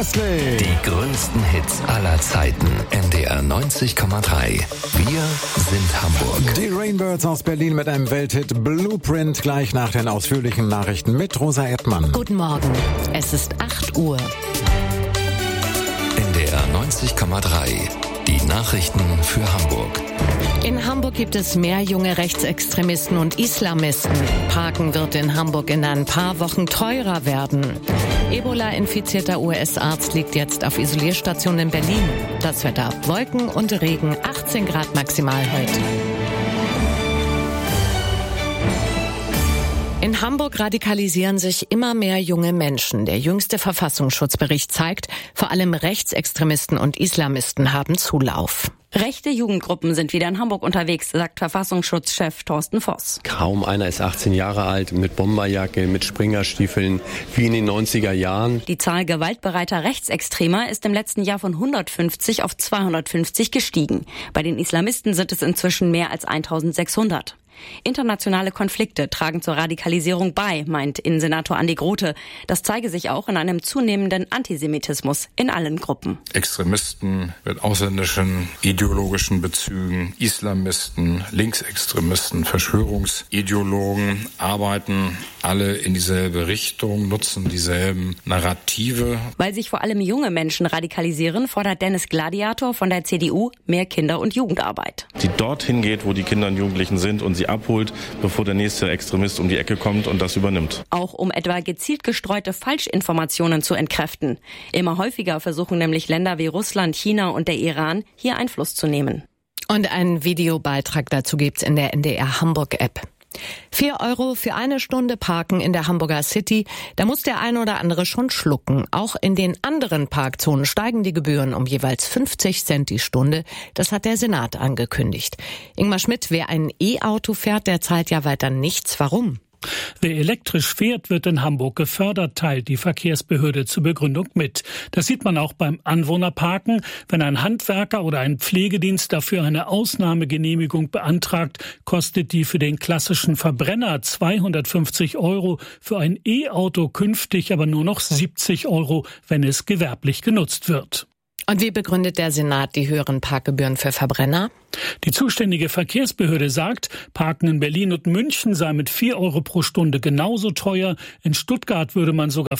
Presley. Die größten Hits aller Zeiten. NDR 90,3. Wir sind Hamburg. Die Rainbirds aus Berlin mit einem Welthit Blueprint gleich nach den ausführlichen Nachrichten mit Rosa Erdmann. Guten Morgen. Es ist 8 Uhr. NDR 90,3. Die Nachrichten für Hamburg. In Hamburg gibt es mehr junge Rechtsextremisten und Islamisten. Parken wird in Hamburg in ein paar Wochen teurer werden. Ebola-infizierter US-Arzt liegt jetzt auf Isolierstation in Berlin. Das Wetter: Wolken und Regen, 18 Grad maximal heute. In Hamburg radikalisieren sich immer mehr junge Menschen. Der jüngste Verfassungsschutzbericht zeigt, vor allem Rechtsextremisten und Islamisten haben Zulauf. Rechte Jugendgruppen sind wieder in Hamburg unterwegs, sagt Verfassungsschutzchef Thorsten Voss. Kaum einer ist 18 Jahre alt, mit Bomberjacke, mit Springerstiefeln, wie in den 90er Jahren. Die Zahl gewaltbereiter Rechtsextremer ist im letzten Jahr von 150 auf 250 gestiegen. Bei den Islamisten sind es inzwischen mehr als 1600. Internationale Konflikte tragen zur Radikalisierung bei, meint Innensenator Andi Grote. Das zeige sich auch in einem zunehmenden Antisemitismus in allen Gruppen. Extremisten mit ausländischen ideologischen Bezügen, Islamisten, Linksextremisten, Verschwörungsideologen arbeiten alle in dieselbe Richtung, nutzen dieselben Narrative. Weil sich vor allem junge Menschen radikalisieren, fordert Dennis Gladiator von der CDU mehr Kinder- und Jugendarbeit. Die dorthin geht, wo die Kinder und Jugendlichen sind und sie abholt, bevor der nächste Extremist um die Ecke kommt und das übernimmt. Auch um etwa gezielt gestreute Falschinformationen zu entkräften. Immer häufiger versuchen nämlich Länder wie Russland, China und der Iran, hier Einfluss zu nehmen. Und einen Videobeitrag dazu gibt's in der NDR Hamburg-App. 4 € für eine Stunde Parken in der Hamburger City, da muss der ein oder andere schon schlucken. Auch in den anderen Parkzonen steigen die Gebühren um jeweils 50 Cent die Stunde. Das hat der Senat angekündigt. Ingmar Schmidt, wer ein E-Auto fährt, der zahlt ja weiter nichts. Warum? Wer elektrisch fährt, wird in Hamburg gefördert, teilt die Verkehrsbehörde zur Begründung mit. Das sieht man auch beim Anwohnerparken. Wenn ein Handwerker oder ein Pflegedienst dafür eine Ausnahmegenehmigung beantragt, kostet die für den klassischen Verbrenner 250 €, für ein E-Auto künftig aber nur noch 70 €, wenn es gewerblich genutzt wird. Und wie begründet der Senat die höheren Parkgebühren für Verbrenner? Die zuständige Verkehrsbehörde sagt, Parken in Berlin und München sei mit 4 € pro Stunde genauso teuer. In Stuttgart würde man sogar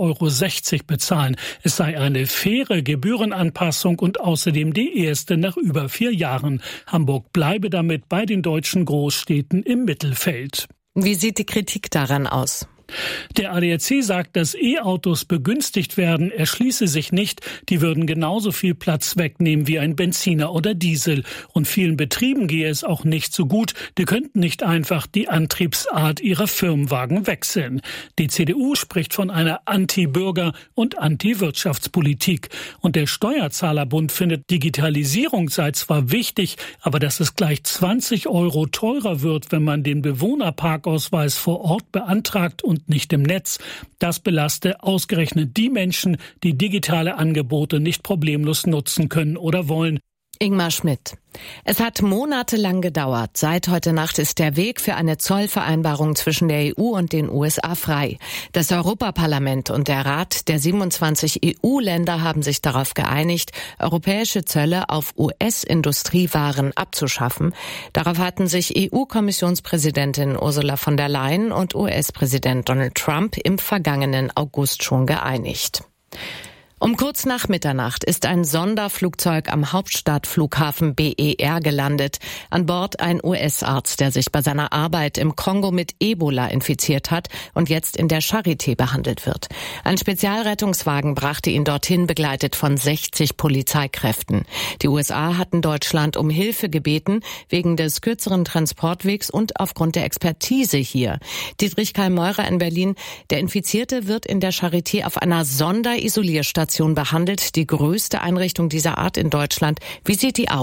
5,60 € bezahlen. Es sei eine faire Gebührenanpassung und außerdem die erste nach über 4 Jahren. Hamburg bleibe damit bei den deutschen Großstädten im Mittelfeld. Wie sieht die Kritik daran aus? Der ADAC sagt, dass E-Autos begünstigt werden, erschließe sich nicht. Die würden genauso viel Platz wegnehmen wie ein Benziner oder Diesel. Und vielen Betrieben gehe es auch nicht so gut. Die könnten nicht einfach die Antriebsart ihrer Firmenwagen wechseln. Die CDU spricht von einer Anti-Bürger- und Anti-Wirtschaftspolitik. Und der Steuerzahlerbund findet, Digitalisierung sei zwar wichtig, aber dass es gleich 20 € teurer wird, wenn man den Bewohnerparkausweis vor Ort beantragt und nicht im Netz. Das belaste ausgerechnet die Menschen, die digitale Angebote nicht problemlos nutzen können oder wollen. Ingmar Schmidt. Es hat monatelang gedauert. Seit heute Nacht ist der Weg für eine Zollvereinbarung zwischen der EU und den USA frei. Das Europaparlament und der Rat der 27 EU-Länder haben sich darauf geeinigt, europäische Zölle auf US-Industriewaren abzuschaffen. Darauf hatten sich EU-Kommissionspräsidentin Ursula von der Leyen und US-Präsident Donald Trump im vergangenen August schon geeinigt. Um kurz nach Mitternacht ist ein Sonderflugzeug am Hauptstadtflughafen BER gelandet. An Bord ein US-Arzt, der sich bei seiner Arbeit im Kongo mit Ebola infiziert hat und jetzt in der Charité behandelt wird. Ein Spezialrettungswagen brachte ihn dorthin, begleitet von 60 Polizeikräften. Die USA hatten Deutschland um Hilfe gebeten, wegen des kürzeren Transportwegs und aufgrund der Expertise hier. Dietrich Karl Meurer in Berlin. Der Infizierte wird in der Charité auf einer Sonderisolierstation behandelt, die größte Einrichtung dieser Art in Deutschland. Wie sieht die aus?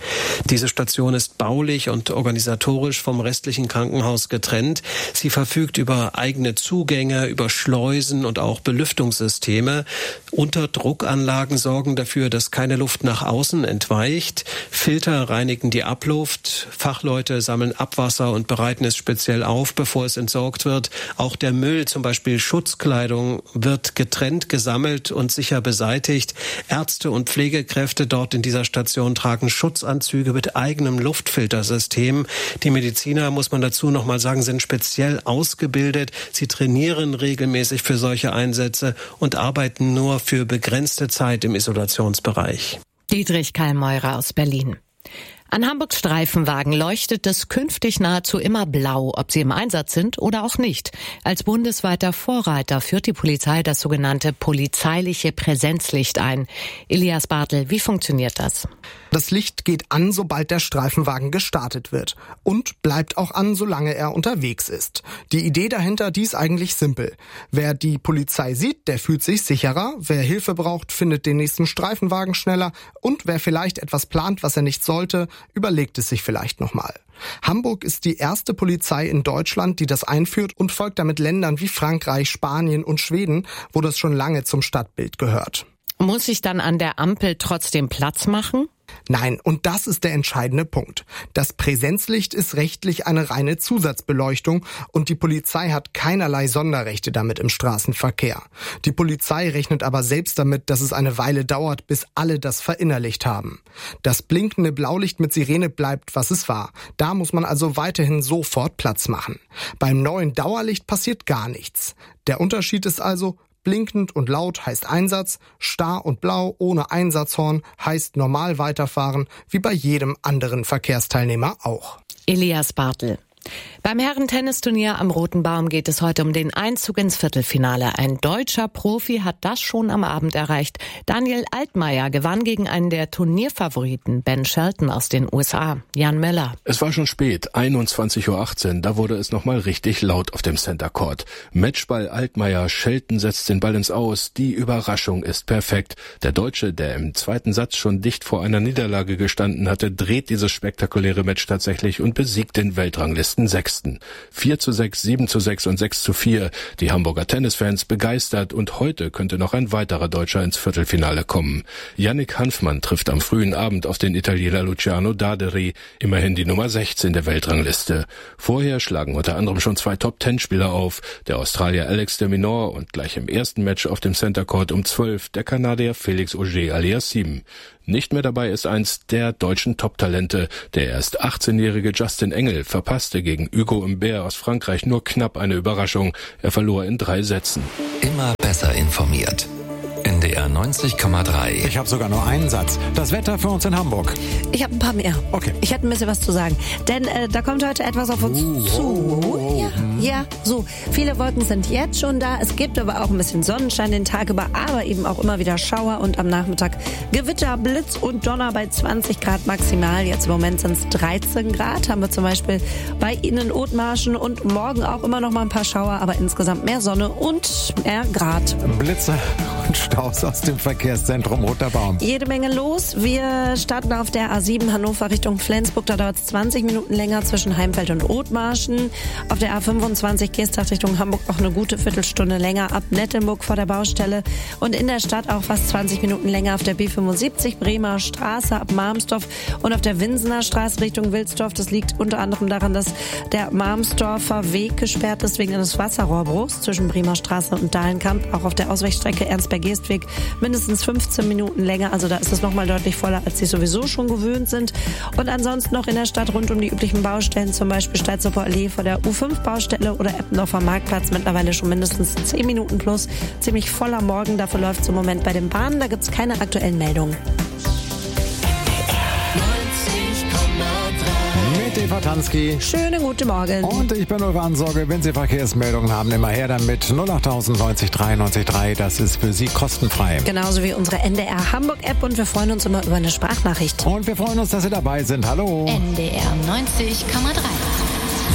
Diese Station ist baulich und organisatorisch vom restlichen Krankenhaus getrennt. Sie verfügt über eigene Zugänge, über Schleusen und auch Belüftungssysteme. Unterdruckanlagen sorgen dafür, dass keine Luft nach außen entweicht. Filter reinigen die Abluft. Fachleute sammeln Abwasser und bereiten es speziell auf, bevor es entsorgt wird. Auch der Müll, zum Beispiel Schutzkleidung, wird getrennt gesammelt und sicher beseitigt. Ärzte und Pflegekräfte dort in dieser Station tragen Schutzanzüge mit eigenem Luftfiltersystem. Die Mediziner, muss man dazu noch mal sagen, sind speziell ausgebildet. Sie trainieren regelmäßig für solche Einsätze und arbeiten nur für begrenzte Zeit im Isolationsbereich. Dietrich Kallmeurer aus Berlin. An Hamburgs Streifenwagen leuchtet es künftig nahezu immer blau, ob sie im Einsatz sind oder auch nicht. Als bundesweiter Vorreiter führt die Polizei das sogenannte polizeiliche Präsenzlicht ein. Elias Bartel, wie funktioniert das? Das Licht geht an, sobald der Streifenwagen gestartet wird und bleibt auch an, solange er unterwegs ist. Die Idee dahinter, die ist eigentlich simpel. Wer die Polizei sieht, der fühlt sich sicherer. Wer Hilfe braucht, findet den nächsten Streifenwagen schneller. Und wer vielleicht etwas plant, was er nicht sollte, überlegt es sich vielleicht nochmal. Hamburg ist die erste Polizei in Deutschland, die das einführt und folgt damit Ländern wie Frankreich, Spanien und Schweden, wo das schon lange zum Stadtbild gehört. Muss ich dann an der Ampel trotzdem Platz machen? Nein, und das ist der entscheidende Punkt. Das Präsenzlicht ist rechtlich eine reine Zusatzbeleuchtung und die Polizei hat keinerlei Sonderrechte damit im Straßenverkehr. Die Polizei rechnet aber selbst damit, dass es eine Weile dauert, bis alle das verinnerlicht haben. Das blinkende Blaulicht mit Sirene bleibt, was es war. Da muss man also weiterhin sofort Platz machen. Beim neuen Dauerlicht passiert gar nichts. Der Unterschied ist also: blinkend und laut heißt Einsatz, starr und blau ohne Einsatzhorn heißt normal weiterfahren, wie bei jedem anderen Verkehrsteilnehmer auch. Elias Bartel. Beim Herren-Tennisturnier am Roten Baum geht es heute um den Einzug ins Viertelfinale. Ein deutscher Profi hat das schon am Abend erreicht. Daniel Altmaier gewann gegen einen der Turnierfavoriten, Ben Shelton aus den USA. Jan Möller. Es war schon spät, 21:18 Uhr, da wurde es nochmal richtig laut auf dem Center Court. Matchball Altmaier, Shelton setzt den Ball ins Aus. Die Überraschung ist perfekt. Der Deutsche, der im zweiten Satz schon dicht vor einer Niederlage gestanden hatte, dreht dieses spektakuläre Match tatsächlich und besiegt den Weltranglisten Sechsten. 4:6, 7:6 und 6:4. Die Hamburger Tennisfans begeistert und heute könnte noch ein weiterer Deutscher ins Viertelfinale kommen. Yannick Hanfmann trifft am frühen Abend auf den Italiener Luciano Daderi, immerhin die Nummer 16 der Weltrangliste. Vorher schlagen unter anderem schon 2 Top-10-Spieler auf, der Australier Alex de Minaur und gleich im ersten Match auf dem Center Court um 12 der Kanadier Felix Auger-Aliassime. Nicht mehr dabei ist eins der deutschen Top-Talente. Der erst 18-jährige Justin Engel verpasste gegen Hugo Humbert aus Frankreich nur knapp eine Überraschung. Er verlor in 3 Sätzen. Immer besser informiert. NDR 90,3. Ich habe sogar nur einen Satz. Das Wetter für uns in Hamburg. Ich habe ein paar mehr. Okay. Ich hätte ein bisschen was zu sagen. Denn da kommt heute etwas auf uns zu. Ja, so. Viele Wolken sind jetzt schon da. Es gibt aber auch ein bisschen Sonnenschein den Tag über, aber eben auch immer wieder Schauer und am Nachmittag Gewitter, Blitz und Donner bei 20 Grad maximal. Jetzt im Moment sind es 13 Grad. Haben wir zum Beispiel bei Ihnen in Othmarschen und morgen auch immer noch mal ein paar Schauer, aber insgesamt mehr Sonne und mehr Grad. Blitze und Staus aus dem Verkehrszentrum Roter Baum. Jede Menge los. Wir starten auf der A7 Hannover Richtung Flensburg. Da dauert es 20 Minuten länger zwischen Heimfeld und Othmarschen. Auf der A25 Geestach Richtung Hamburg auch eine gute Viertelstunde länger ab Nettelburg vor der Baustelle. Und in der Stadt auch fast 20 Minuten länger auf der B75 Bremer Straße ab Marmsdorf und auf der Winsener Straße Richtung Wilsdorf. Das liegt unter anderem daran, dass der Marmsdorfer Weg gesperrt ist wegen eines Wasserrohrbruchs zwischen Bremer Straße und Dahlenkamp. Auch auf der Ausweichstrecke Ernstberg-Geestweg mindestens 15 Minuten länger. Also da ist es nochmal deutlich voller, als sie sowieso schon gewöhnt sind. Und ansonsten noch in der Stadt rund um die üblichen Baustellen, zum Beispiel Steitzower Allee vor der U5-Baustelle oder Eppendorfer Marktplatz, mittlerweile schon mindestens 10 Minuten plus. Ziemlich voller Morgen, dafür läuft es im Moment bei den Bahnen. Da gibt es keine aktuellen Meldungen. Mit Eva Tansky. Schönen guten Morgen. Und ich bin Ulrich Ansorge. Wenn Sie Verkehrsmeldungen haben, immer her damit. 08000 90 93 3. Das ist für Sie kostenfrei. Genauso wie unsere NDR Hamburg-App. Und wir freuen uns immer über eine Sprachnachricht. Und wir freuen uns, dass Sie dabei sind. Hallo. NDR 90,3.